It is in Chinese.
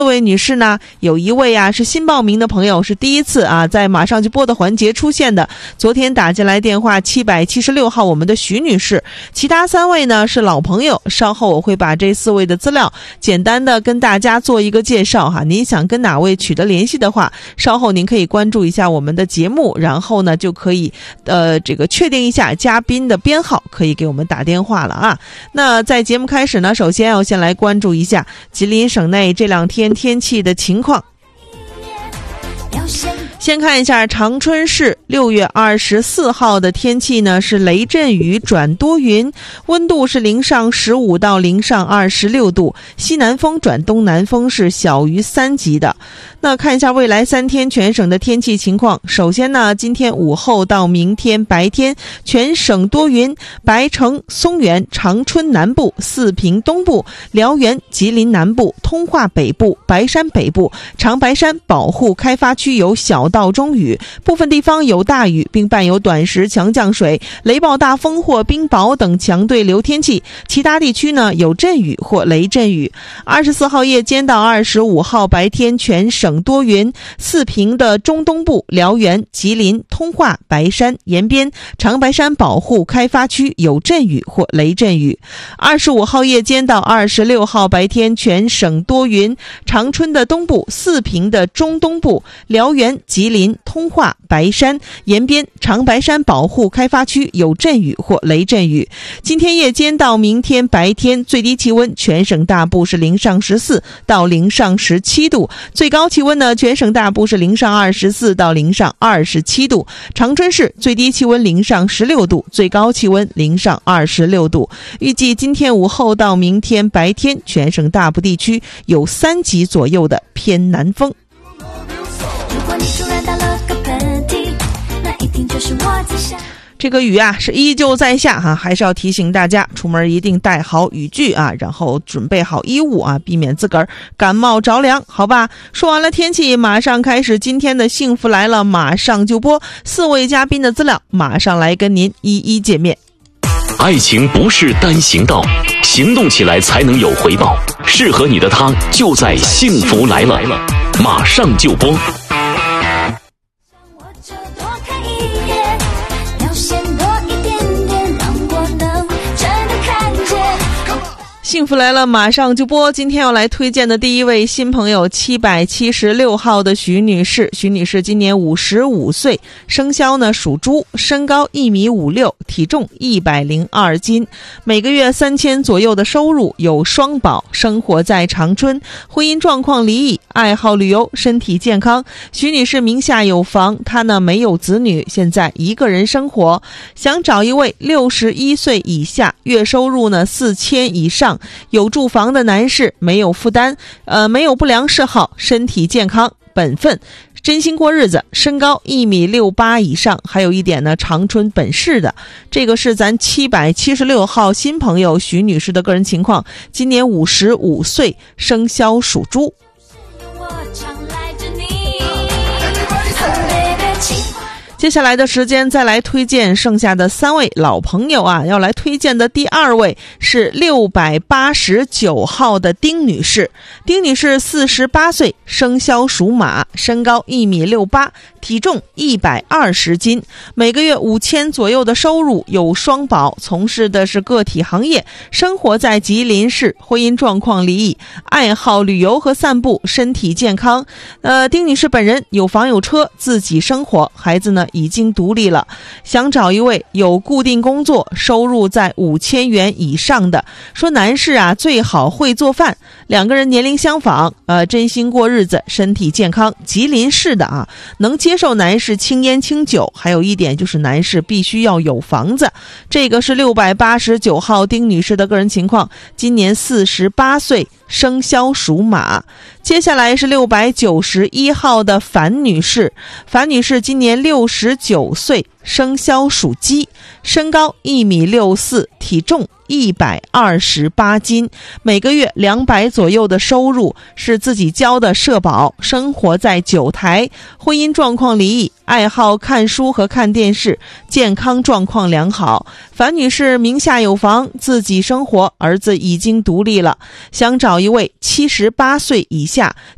各位女士呢，有一位是新报名的朋友，是第一次在马上就播的环节出现的。昨天打进来电话776号，我们的徐女士。其他3位呢是老朋友，稍后我会把这4位的资料简单的跟大家做一个介绍您想跟哪位取得联系的话，稍后您可以关注一下我们的节目，然后呢就可以这个确定一下嘉宾的编号，可以给我们打电话了那在节目开始呢，首先要先来关注一下吉林省内这2天天气的情况。先看一下长春市6月24号的天气呢，是雷阵雨转多云，温度是零上15到零上26度，西南风转东南风是小于3级的。那看一下未来3天全省的天气情况。首先呢，今天午后到明天白天全省多云，白城、松原、长春南部、四平东部、辽源、吉林南部、通化北部、白山北部、长白山保护开发区有小到中雨，部分地方有大雨，并伴有短时强降水、雷暴大风或冰雹等强对流天气，其他地区呢有阵雨或雷阵雨。24号夜间到25号白天全省多云，四平的中东部、辽源、吉林、通化、白山、延边、长白山保护开发区有阵雨或雷阵雨。25号夜间到26号白天全省多云，长春的东部、四平的中东部、辽源、吉林、通化、白山、延边、长白山保护开发区有阵雨或雷阵雨。今天夜间到明天白天最低气温全省大部是零上14到零上17度，最高气温呢全省大部是零上24到零上27度。长春市最低气温零上16度，最高气温零上26度。预计今天午后到明天白天全省大部地区有3级左右的偏南风。如果你突然打了个喷嚏，那一定就是我在想。这个雨是依旧在下还是要提醒大家出门一定带好雨具然后准备好衣物避免自个儿感冒着凉，好吧？说完了天气，马上开始今天的幸福来了，马上就播4位嘉宾的资料，马上来跟您一一见面。 爱情不是单行道，行动起来才能有回报，适合你的他就在幸福来了，马上就播。 幸福来了，马上就播。今天要来推荐的第一位新朋友776号的徐女士。徐女士今年55岁，生肖呢属猪，身高1.56米，体重102斤，每个月3000左右的收入，有双保，生活在长春，婚姻状况离异，爱好旅游，身体健康。徐女士名下有房，她呢没有子女，现在一个人生活，想找一位61岁以下，月收入呢4000以上，有住房的男士，没有负担，没有不良嗜好，身体健康，本分，真心过日子，身高1.68米以上，还有一点呢，长春本市的。这个是咱776号新朋友徐女士的个人情况，今年55岁，生肖属猪。接下来的时间再来推荐剩下的3位老朋友要来推荐的第2位是689号的丁女士。丁女士48岁，生肖属马，身高1.68米，体重120斤，每个月5000左右的收入，有双保，从事的是个体行业，生活在吉林市，婚姻状况离异，爱好旅游和散步，身体健康。丁女士本人有房有车，自己生活，孩子呢已经独立了，想找一位有固定工作，收入在5000元以上的。说男士最好会做饭，2个人年龄相仿，真心过日子，身体健康，吉林市的能接受男士轻烟轻酒，还有一点就是男士必须要有房子。这个是689号丁女士的个人情况，今年48岁，生肖属马。接下来是691号的樊女士。樊女士今年69岁，生肖属鸡，身高1.64米，体重128斤，每个月200左右的收入，是自己交的社保，生活在九台，婚姻状况离异，爱好看书和看电视，健康状况良好。樊女士名下有房，自己生活，儿子已经独立了，想找一位78岁以下，